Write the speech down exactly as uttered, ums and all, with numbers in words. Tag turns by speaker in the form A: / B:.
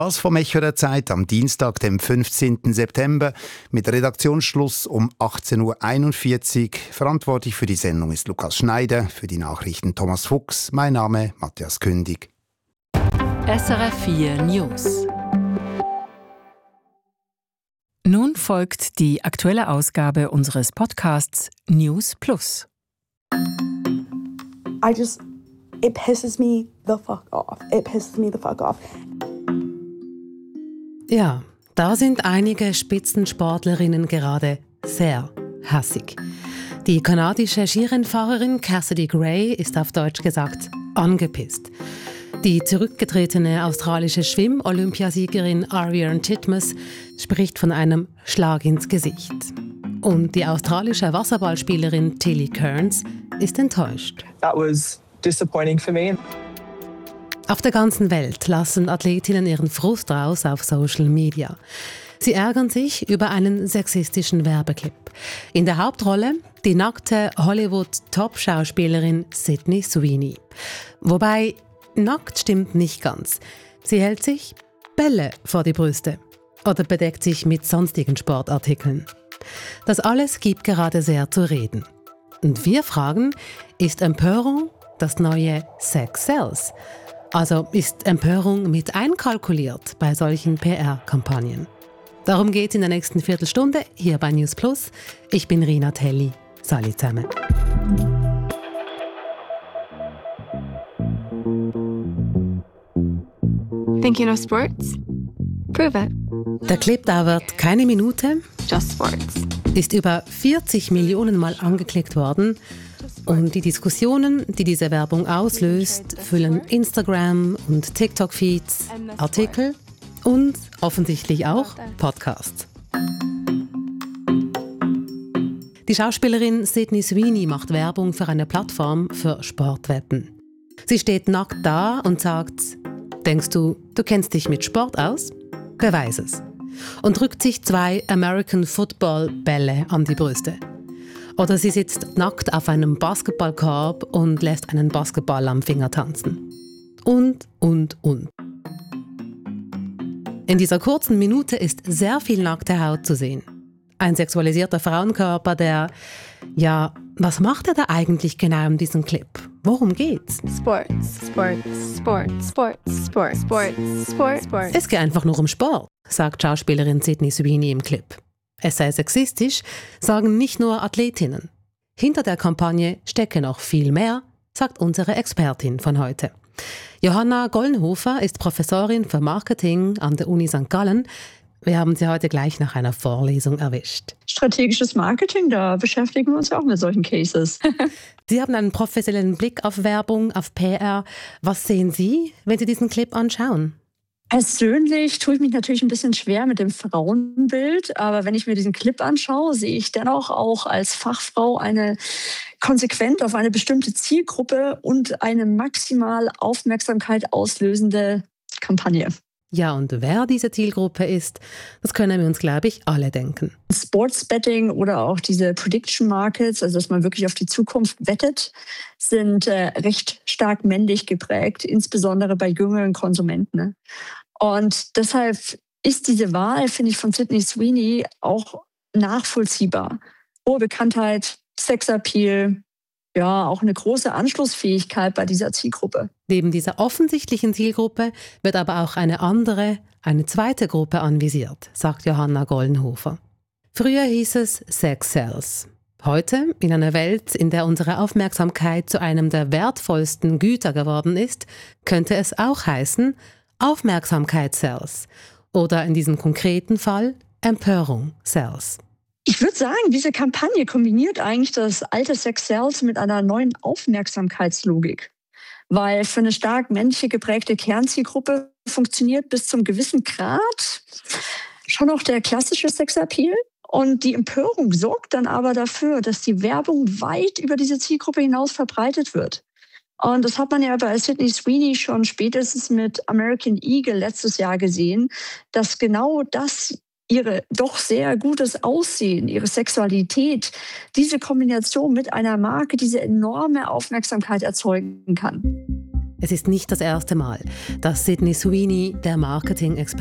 A: Das vom Echo der Zeit am Dienstag, dem fünfzehnten September, mit Redaktionsschluss um achtzehn Uhr einundvierzig. Verantwortlich für die Sendung ist Lukas Schneider, für die Nachrichten Thomas Fuchs. Mein Name Matthias Kündig.
B: S R F vier News. Nun folgt die aktuelle Ausgabe unseres Podcasts News Plus.
C: I just, it pisses me the fuck off. It pisses me the fuck off.
D: Ja, da sind einige Spitzensportlerinnen gerade sehr hassig. Die kanadische Skirennfahrerin Cassidy Gray ist auf Deutsch gesagt angepisst. Die zurückgetretene australische Schwimm-Olympiasiegerin Ariarne Titmus spricht von einem Schlag ins Gesicht. Und die australische Wasserballspielerin Tilly Kearns ist enttäuscht.
E: That was disappointing for me.
D: Auf der ganzen Welt lassen Athletinnen ihren Frust raus auf Social Media. Sie ärgern sich über einen sexistischen Werbeclip. In der Hauptrolle die nackte Hollywood-Top-Schauspielerin Sydney Sweeney. Wobei, nackt stimmt nicht ganz. Sie hält sich Bälle vor die Brüste oder bedeckt sich mit sonstigen Sportartikeln. Das alles gibt gerade sehr zu reden. Und wir fragen, ist Empörung das neue Sex Sells? Also ist Empörung mit einkalkuliert bei solchen P R-Kampagnen? Darum geht es in der nächsten Viertelstunde hier bei News Plus. Ich bin Rina Telli. Salut zusammen.
F: Thinking of sports? Prove it.
D: Der Clip dauert keine Minute.
F: Just sports.
D: Ist über vierzig Millionen Mal angeklickt worden. Und die Diskussionen, die diese Werbung auslöst, füllen Instagram und TikTok-Feeds, Artikel und offensichtlich auch Podcasts. Die Schauspielerin Sydney Sweeney macht Werbung für eine Plattform für Sportwetten. Sie steht nackt da und sagt: Denkst du, du kennst dich mit Sport aus? Beweis es. Und drückt sich zwei American Football Bälle an die Brüste. Oder sie sitzt nackt auf einem Basketballkorb und lässt einen Basketball am Finger tanzen. Und, und, und. In dieser kurzen Minute ist sehr viel nackte Haut zu sehen. Ein sexualisierter Frauenkörper, der, ja, was macht er da eigentlich genau in diesem Clip? Worum geht's?
F: Sports, Sports, Sports, Sports, Sports, Sports, Sports, Sports.
D: Es geht einfach nur um Sport, sagt Schauspielerin Sydney Sweeney im Clip. Es sei sexistisch, sagen nicht nur Athletinnen. Hinter der Kampagne stecke noch viel mehr, sagt unsere Expertin von heute. Johanna Gollenhofer ist Professorin für Marketing an der Uni Sankt Gallen. Wir haben sie heute gleich nach einer Vorlesung erwischt.
G: Strategisches Marketing, da beschäftigen wir uns ja auch mit solchen Cases.
D: Sie haben einen professionellen Blick auf Werbung, auf P R. Was sehen Sie, wenn Sie diesen Clip anschauen?
G: Persönlich tue ich mich natürlich ein bisschen schwer mit dem Frauenbild, aber wenn ich mir diesen Clip anschaue, sehe ich dennoch auch als Fachfrau eine konsequent auf eine bestimmte Zielgruppe und eine maximal Aufmerksamkeit auslösende Kampagne.
D: Ja, und wer diese Zielgruppe ist, das können wir uns, glaube ich, alle denken.
G: Sportsbetting oder auch diese Prediction Markets, also dass man wirklich auf die Zukunft wettet, sind äh, recht stark männlich geprägt, insbesondere bei jüngeren Konsumenten. Ne? Und deshalb ist diese Wahl, finde ich, von Sydney Sweeney auch nachvollziehbar. Hohe Bekanntheit, Sexappeal, ja, auch eine große Anschlussfähigkeit bei dieser Zielgruppe.
D: Neben dieser offensichtlichen Zielgruppe wird aber auch eine andere, eine zweite Gruppe anvisiert, sagt Johanna Gollenhofer. Früher hieß es Sex Sells. Heute, in einer Welt, in der unsere Aufmerksamkeit zu einem der wertvollsten Güter geworden ist, könnte es auch heißen Aufmerksamkeit sells oder in diesem konkreten Fall Empörung sells.
G: Ich würde sagen, diese Kampagne kombiniert eigentlich das alte Sex Sells mit einer neuen Aufmerksamkeitslogik. Weil für eine stark männliche geprägte Kernzielgruppe funktioniert bis zum gewissen Grad schon noch der klassische Sexappeal. Und die Empörung sorgt dann aber dafür, dass die Werbung weit über diese Zielgruppe hinaus verbreitet wird. Und das hat man ja bei Sydney Sweeney schon spätestens mit American Eagle letztes Jahr gesehen, dass genau das ihre doch sehr gutes Aussehen, ihre Sexualität, diese Kombination mit einer Marke diese enorme Aufmerksamkeit erzeugen kann.
D: Es ist nicht das erste Mal, dass Sydney Sweeney, der Marketing-Experte